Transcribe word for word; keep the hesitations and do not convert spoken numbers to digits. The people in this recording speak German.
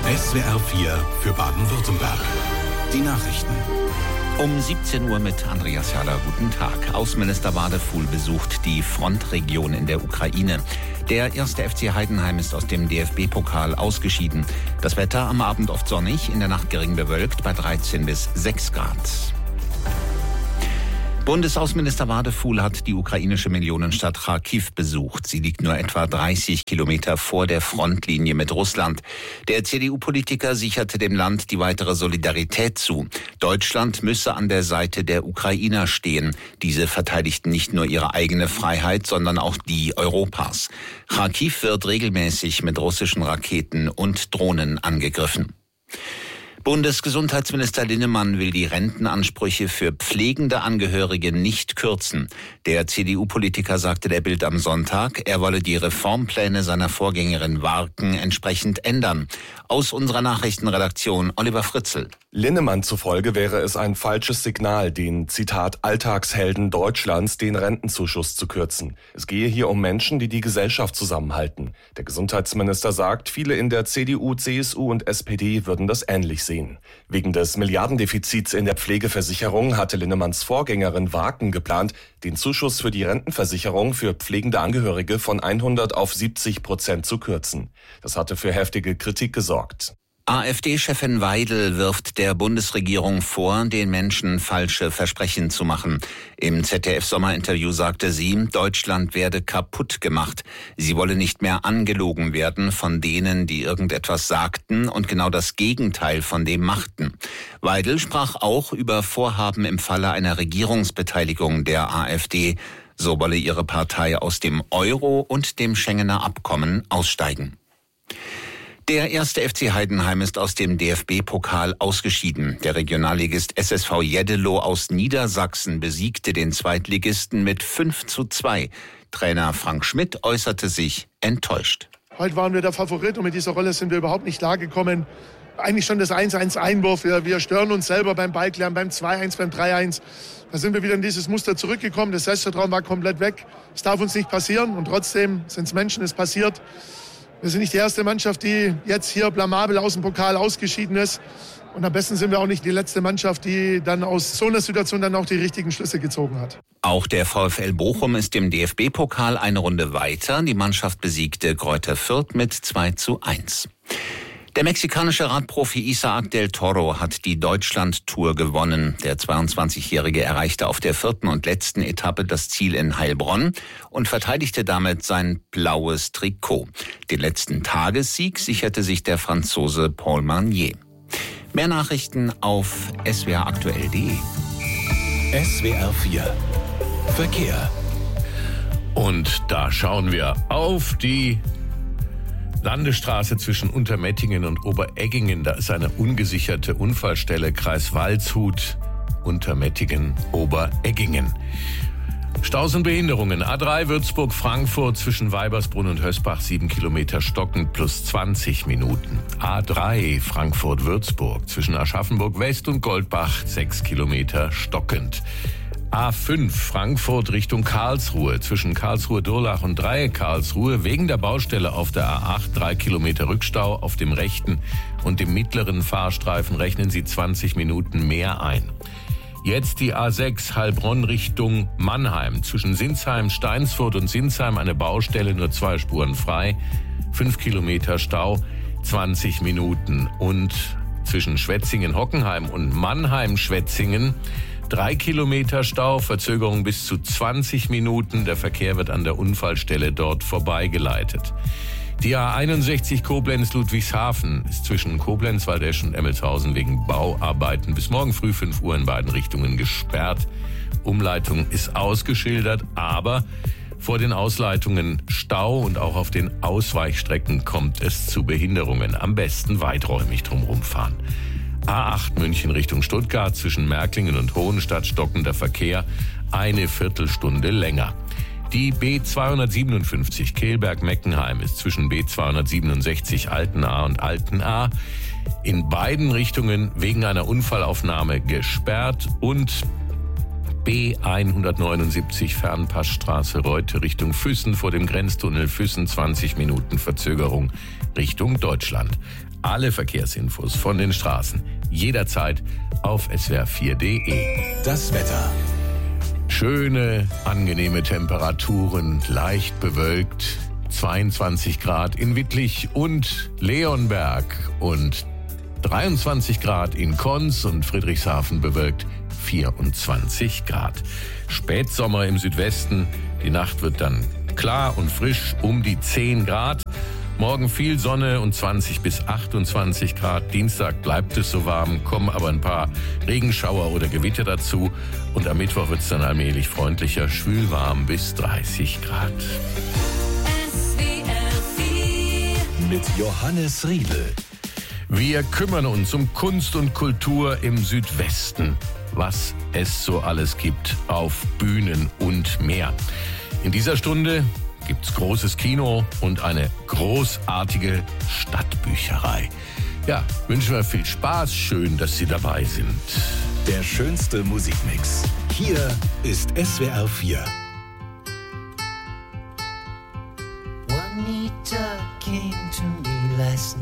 S W R vier für Baden-Württemberg. Die Nachrichten. Um siebzehn Uhr mit Andreas Herrler. Guten Tag. Außenminister Wadefuhl besucht die Frontregion in der Ukraine. Der erste F C Heidenheim ist aus dem D F B-Pokal ausgeschieden. Das Wetter am Abend oft sonnig, in der Nacht gering bewölkt bei dreizehn bis sechs Grad. Bundesaußenminister Wadefuhl hat die ukrainische Millionenstadt Charkiw besucht. Sie liegt nur etwa dreißig Kilometer vor der Frontlinie mit Russland. Der C D U-Politiker sicherte dem Land die weitere Solidarität zu. Deutschland müsse an der Seite der Ukrainer stehen. Diese verteidigten nicht nur ihre eigene Freiheit, sondern auch die Europas. Charkiw wird regelmäßig mit russischen Raketen und Drohnen angegriffen. Bundesgesundheitsminister Linnemann will die Rentenansprüche für pflegende Angehörige nicht kürzen. Der C D U-Politiker sagte der Bild am Sonntag, er wolle die Reformpläne seiner Vorgängerin Warken entsprechend ändern. Aus unserer Nachrichtenredaktion Oliver Fritzl. Linnemann zufolge wäre es ein falsches Signal, den, Zitat, Alltagshelden Deutschlands den Rentenzuschuss zu kürzen. Es gehe hier um Menschen, die die Gesellschaft zusammenhalten. Der Gesundheitsminister sagt, viele in der C D U, C S U und S P D würden das ähnlich sehen. Wegen des Milliardendefizits in der Pflegeversicherung hatte Linnemanns Vorgängerin Warken geplant, den Zuschuss für die Rentenversicherung für pflegende Angehörige von hundert auf siebzig Prozent zu kürzen. Das hatte für heftige Kritik gesorgt. AfD-Chefin Weidel wirft der Bundesregierung vor, den Menschen falsche Versprechen zu machen. Im Z D F-Sommerinterview sagte sie, Deutschland werde kaputt gemacht. Sie wolle nicht mehr angelogen werden von denen, die irgendetwas sagten und genau das Gegenteil von dem machten. Weidel sprach auch über Vorhaben im Falle einer Regierungsbeteiligung der AfD. So wolle ihre Partei aus dem Euro und dem Schengener Abkommen aussteigen. Der erste F C Heidenheim ist aus dem D F B-Pokal ausgeschieden. Der Regionalligist S S V Jeddeloh aus Niedersachsen besiegte den Zweitligisten mit fünf zu zwei. Trainer Frank Schmidt äußerte sich enttäuscht. Heute waren wir der Favorit und mit dieser Rolle sind wir überhaupt nicht klargekommen. Eigentlich schon das eins eins Einwurf. Wir, wir stören uns selber beim Ballklären, beim zwei eins, beim drei eins. Da sind wir wieder in dieses Muster zurückgekommen. Das Selbstvertrauen war komplett weg. Es darf uns nicht passieren und trotzdem sind es Menschen, es passiert. Wir sind nicht die erste Mannschaft, die jetzt hier blamabel aus dem Pokal ausgeschieden ist. Und am besten sind wir auch nicht die letzte Mannschaft, die dann aus so einer Situation dann auch die richtigen Schlüsse gezogen hat. Auch der VfL Bochum ist im D F B-Pokal eine Runde weiter. Die Mannschaft besiegte Greuther Fürth mit zwei zu eins. Der mexikanische Radprofi Isaac del Toro hat die Deutschland-Tour gewonnen. Der zweiundzwanzigjährige erreichte auf der vierten und letzten Etappe das Ziel in Heilbronn und verteidigte damit sein blaues Trikot. Den letzten Tagessieg sicherte sich der Franzose Paul Marnier. Mehr Nachrichten auf s w r aktuell punkt d e. S W R vier Verkehr. Und da schauen wir auf die Landesstraße zwischen Untermettingen und Obereggingen. Da ist eine ungesicherte Unfallstelle, Kreis Waldshut, Untermettingen, Obereggingen. Staus und Behinderungen. A drei Würzburg-Frankfurt zwischen Weibersbrunn und Hösbach sieben Kilometer stockend plus zwanzig Minuten. A drei Frankfurt-Würzburg zwischen Aschaffenburg-West und Goldbach sechs Kilometer stockend. A fünf Frankfurt Richtung Karlsruhe zwischen Karlsruhe-Durlach und Dreieck Karlsruhe wegen der Baustelle auf der A acht drei Kilometer Rückstau auf dem rechten und dem mittleren Fahrstreifen rechnen Sie zwanzig Minuten mehr ein. Jetzt die A sechs Heilbronn Richtung Mannheim zwischen Sinsheim, Steinsfurt und Sinsheim eine Baustelle, nur zwei Spuren frei, fünf Kilometer Stau, zwanzig Minuten und zwischen Schwetzingen-Hockenheim und Mannheim-Schwetzingen Drei Kilometer Stau, Verzögerung bis zu zwanzig Minuten. Der Verkehr wird an der Unfallstelle dort vorbeigeleitet. Die A einundsechzig Koblenz-Ludwigshafen ist zwischen Koblenz, Waldesch und Emmelshausen wegen Bauarbeiten bis morgen früh fünf Uhr in beiden Richtungen gesperrt. Umleitung ist ausgeschildert, aber vor den Ausleitungen Stau und auch auf den Ausweichstrecken kommt es zu Behinderungen. Am besten weiträumig drumherum fahren. A acht München Richtung Stuttgart zwischen Märklingen und Hohenstadt stockender Verkehr eine Viertelstunde länger. Die B zweihundertsiebenundfünfzig Kehlberg-Meckenheim ist zwischen B zweihundertsiebenundsechzig Altenahr und Altenahr in beiden Richtungen wegen einer Unfallaufnahme gesperrt und B hundertneunundsiebzig Fernpassstraße Reute Richtung Füssen vor dem Grenztunnel Füssen zwanzig Minuten Verzögerung Richtung Deutschland. alle Verkehrsinfos von den Straßen jederzeit auf S W R vier punkt de. Das Wetter. Schöne, angenehme Temperaturen, leicht bewölkt, zweiundzwanzig Grad in Wittlich und Leonberg und dreiundzwanzig Grad in Konz und Friedrichshafen bewölkt, vierundzwanzig Grad. Spätsommer im Südwesten, die Nacht wird dann klar und frisch um die zehn Grad. Morgen viel Sonne und zwanzig bis achtundzwanzig Grad. Dienstag bleibt es so warm, kommen aber ein paar Regenschauer oder Gewitter dazu. Und am Mittwoch wird es dann allmählich freundlicher, schwülwarm bis dreißig Grad. S W R vier Mit Johannes Riedel. Wir kümmern uns um Kunst und Kultur im Südwesten, was es so alles gibt auf Bühnen und mehr. In dieser Stunde gibt's großes Kino und eine großartige Stadtbücherei. Ja, wünschen wir viel Spaß. Schön, dass Sie dabei sind. Der schönste Musikmix. Hier ist S W R vier. Juanita came to me last